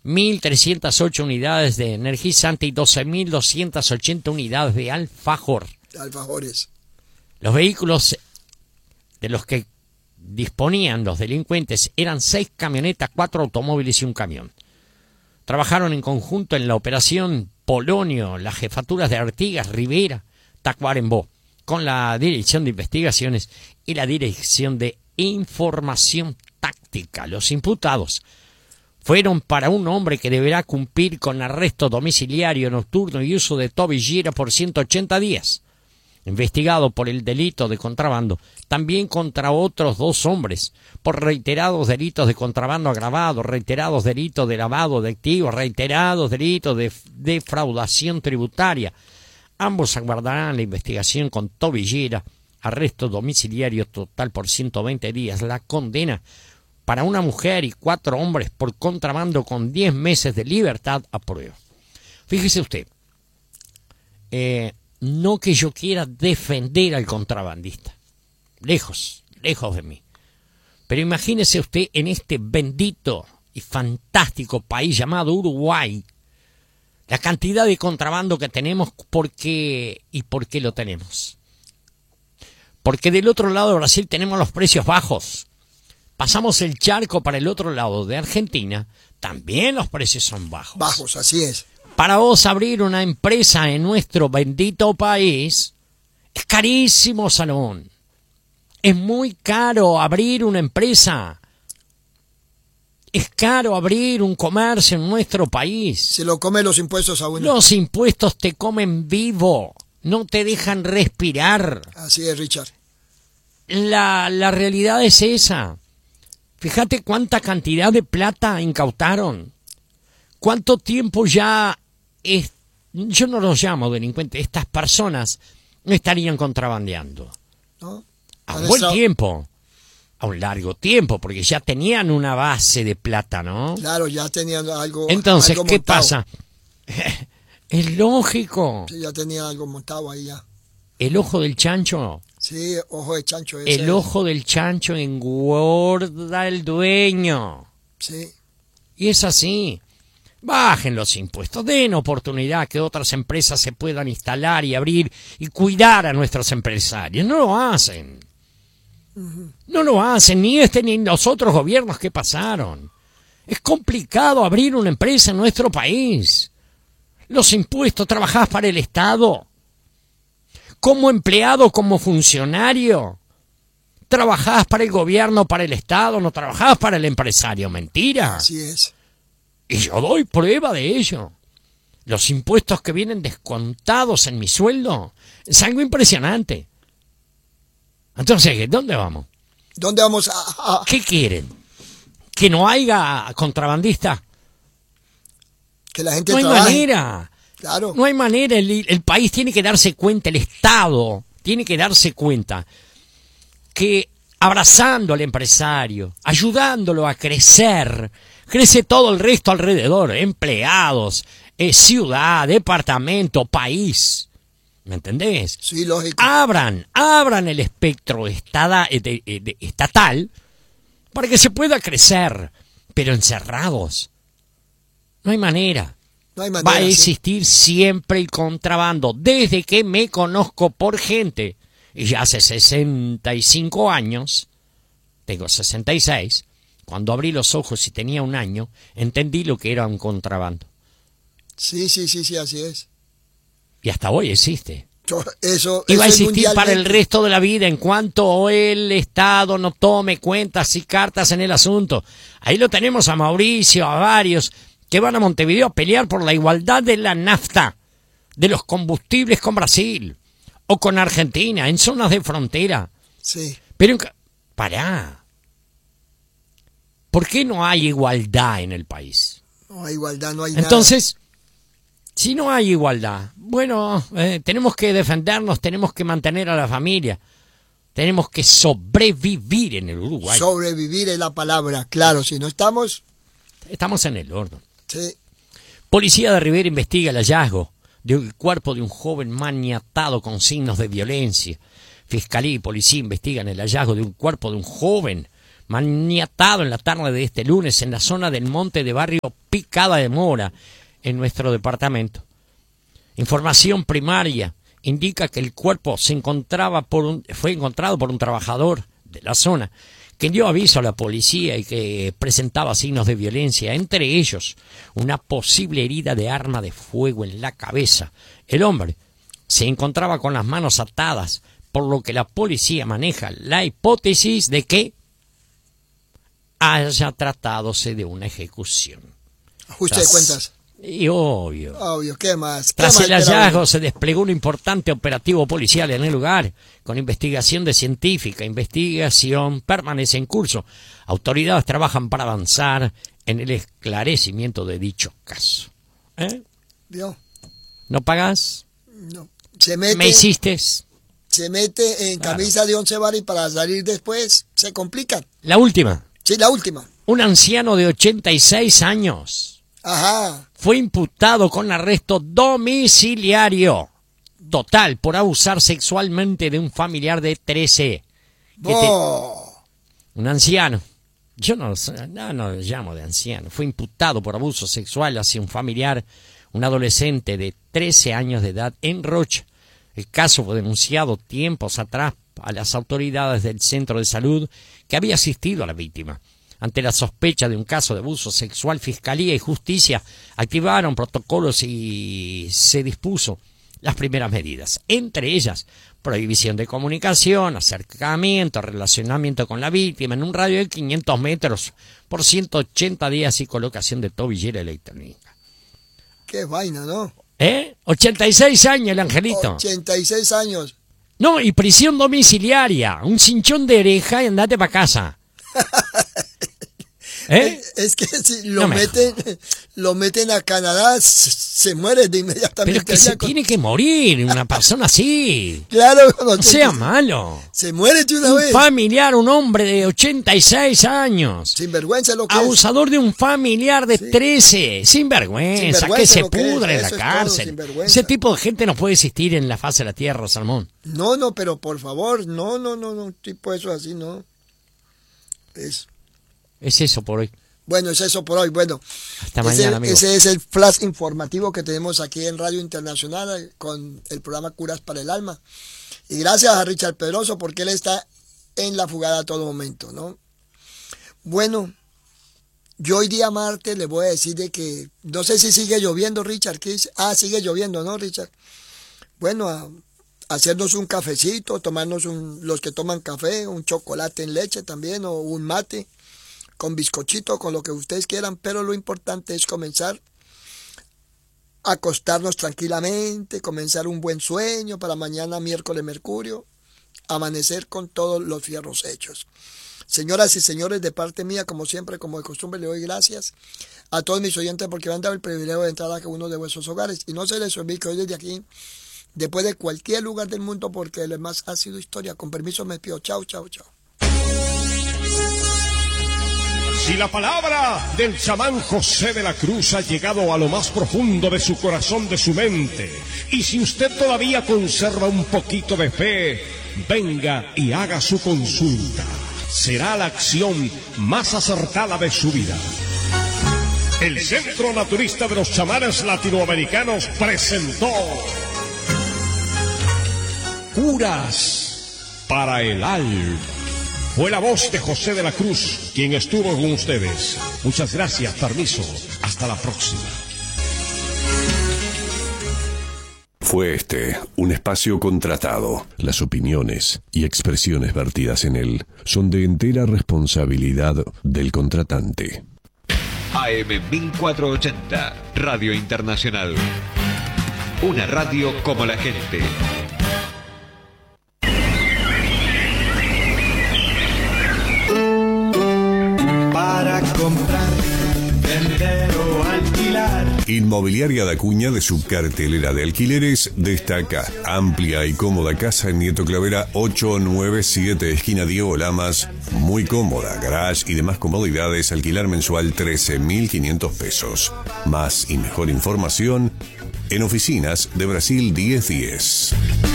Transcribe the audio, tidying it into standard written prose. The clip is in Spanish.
1.308 unidades de energizante y 12.280 unidades de alfajor. Alfajores. Los vehículos de los que disponían los delincuentes eran 6 camionetas, 4 automóviles y un camión. Trabajaron en conjunto en la operación Polonio, las jefaturas de Artigas, Rivera, Tacuarembó, con la Dirección de Investigaciones y la Dirección de Información Táctica. Los imputados fueron para un hombre que deberá cumplir con arresto domiciliario nocturno y uso de tobillera por 180 días. Investigado por el delito de contrabando, también contra otros 2 hombres, por reiterados delitos de contrabando agravado, reiterados delitos de lavado de activos, reiterados delitos de defraudación tributaria. Ambos aguardarán la investigación con tobillera, arresto domiciliario total por 120 días. La condena para una mujer y 4 hombres por contrabando con 10 meses de libertad a prueba. Fíjese usted, no que yo quiera defender al contrabandista, lejos de mí. Pero imagínese usted en este bendito y fantástico país llamado Uruguay, la cantidad de contrabando que tenemos, ¿por qué lo tenemos? Porque del otro lado de Brasil tenemos los precios bajos. Pasamos el charco para el otro lado de Argentina, también los precios son bajos. Bajos, así es. Para vos abrir una empresa en nuestro bendito país, es carísimo, Salomón. Es muy caro abrir una empresa. Es caro abrir un comercio en nuestro país. Se lo comen los impuestos a uno. Los impuestos te comen vivo, no te dejan respirar. Así es, Richard. La realidad es esa. Fíjate cuánta cantidad de plata incautaron. ¿Cuánto tiempo ya yo no los llamo delincuentes, estas personas no estarían contrabandeando? ¿No? A un buen tiempo, a un largo tiempo, porque ya tenían una base de plata, ¿no? Claro, ya tenían algo. Entonces, algo ¿qué montado. pasa? Es lógico. Sí, ya tenía algo montado ahí ya. El ojo del chancho. Sí, ojo de chancho. Ese. El ojo del chancho engorda el dueño. Sí. Y es así. Bajen los impuestos, den oportunidad que otras empresas se puedan instalar y abrir y cuidar a nuestros empresarios. No lo hacen. No lo hacen, ni ni los otros gobiernos que pasaron. Es complicado abrir una empresa en nuestro país. Los impuestos, trabajás para el Estado. Como empleado, como funcionario. Trabajás para el gobierno, para el Estado, no trabajás para el empresario. Mentira. Así es. Y yo doy prueba de ello. Los impuestos que vienen descontados en mi sueldo es algo impresionante. Entonces, ¿dónde vamos? ¿Dónde vamos a...? ¿Qué quieren? ¿Que no haya contrabandista? Que la gente No hay trabaje. manera. Claro. No hay manera. El país tiene que darse cuenta, el Estado tiene que darse cuenta que abrazando al empresario, ayudándolo a crecer, crece todo el resto alrededor, empleados, ciudad, departamento, país. ¿Me entendés? Sí, lógico. Abran el espectro estatal para que se pueda crecer, pero encerrados. No hay manera. No hay manera. Va a sí. existir siempre el contrabando, desde que me conozco por gente, y ya hace 65 años, tengo 66, cuando abrí los ojos y tenía 1 año, entendí lo que era un contrabando. Sí, así es. Y hasta hoy existe. Eso Y va a es existir para el mundialmente. resto de la vida en cuanto el Estado no tome cuentas y cartas en el asunto. Ahí lo tenemos a Mauricio, a varios que van a Montevideo a pelear por la igualdad de la nafta, de los combustibles con Brasil o con Argentina, en zonas de frontera. Sí. Pero, pará. ¿Por qué no hay igualdad en el país? No hay igualdad, no hay Entonces, si no hay igualdad, bueno, tenemos que defendernos, tenemos que mantener a la familia, tenemos que sobrevivir en el nada. Uruguay. Sobrevivir es la palabra, claro, si no estamos... Estamos en el horno. Sí. Policía de Rivera investiga el hallazgo del cuerpo de un joven maniatado con signos de violencia. Fiscalía y policía investigan el hallazgo de un cuerpo de un joven maniatado en la tarde de este lunes en la zona del monte de barrio Picada de Mora, en nuestro departamento. Información primaria indica que el cuerpo fue encontrado por un trabajador de la zona que dio aviso a la policía y que presentaba signos de violencia, entre ellos una posible herida de arma de fuego en la cabeza. El hombre se encontraba con las manos atadas, por lo que la policía maneja la hipótesis de que haya tratadose de una ejecución. Ajuste de cuentas. Y obvio. Obvio, ¿qué más? Tras el hallazgo se desplegó un importante operativo policial en el lugar, con investigación de científica. Investigación permanece en curso. Autoridades trabajan para avanzar en el esclarecimiento de dicho caso. ¿Vio? ¿No pagás? No. Se mete, ¿Me hiciste? Se mete en camisa de 11 varas y para salir después se complica. La última. Sí, la última. Un anciano de 86 años. Ajá. Fue imputado con arresto domiciliario total por abusar sexualmente de un familiar de 13. Un anciano. Yo no lo llamo de anciano. Fue imputado por abuso sexual hacia un familiar, un adolescente de 13 años de edad en Rocha. El caso fue denunciado tiempos atrás a las autoridades del centro de salud que había asistido a la víctima. Ante la sospecha de un caso de abuso sexual, Fiscalía y Justicia activaron protocolos y se dispuso las primeras medidas. Entre ellas, prohibición de comunicación, acercamiento, relacionamiento con la víctima en un radio de 500 metros por 180 días y colocación de tobillera electrónica. Qué vaina, ¿no? 86 años el angelito. 86 años. No, y prisión domiciliaria. Un cinchón de oreja y andate para casa. Es que si lo meten a Canadá, se muere de inmediatamente. Pero es que se tiene que morir una persona así. Claro. No sea malo. Se muere de una vez. Un familiar, un hombre de 86 años. Sinvergüenza lo que abusador de un familiar de 13. Sinvergüenza, que se pudre en la cárcel. Ese tipo de gente no puede existir en la faz de la tierra, Salmón. No, pero por favor, no. Tipo eso así, no. Es eso por hoy. Bueno, es eso por hoy. Bueno, hasta mañana, amigo. Ese es el flash informativo que tenemos aquí en Radio Internacional con el programa Curas para el Alma. Y gracias a Richard Pedroso porque él está en la jugada a todo momento, ¿no? Bueno, yo hoy día martes le voy a decir de que no sé si sigue lloviendo, Richard. Sigue lloviendo, ¿no, Richard? Bueno, a hacernos un cafecito, tomarnos los que toman café, un chocolate en leche también o un mate con bizcochito, con lo que ustedes quieran, pero lo importante es comenzar a acostarnos tranquilamente, comenzar un buen sueño para mañana miércoles Mercurio, amanecer con todos los fierros hechos. Señoras y señores, de parte mía, como siempre, como de costumbre, le doy gracias a todos mis oyentes porque me han dado el privilegio de entrar a cada uno de vuestros hogares. Y no se les olvide que hoy desde aquí, después de cualquier lugar del mundo, porque lo más ha sido historia. Con permiso me despido. Chao. Si la palabra del chamán José de la Cruz ha llegado a lo más profundo de su corazón, de su mente, y si usted todavía conserva un poquito de fe, venga y haga su consulta. Será la acción más acertada de su vida. El Centro Naturista de los Chamanes Latinoamericanos presentó Curas para el Alma. Fue la voz de José de la Cruz quien estuvo con ustedes. Muchas gracias, permiso. Hasta la próxima. Fue un espacio contratado. Las opiniones y expresiones vertidas en él son de entera responsabilidad del contratante. AM 1480, Radio Internacional. Una radio como la gente. Para comprar, vender o alquilar. Inmobiliaria da Acuña, de su cartelera de alquileres, destaca amplia y cómoda casa en Nieto Clavera 897, esquina Diego Lamas. Muy cómoda, garage y demás comodidades. Alquilar mensual 13.500 pesos. Más y mejor información en Oficinas de Brasil 1010.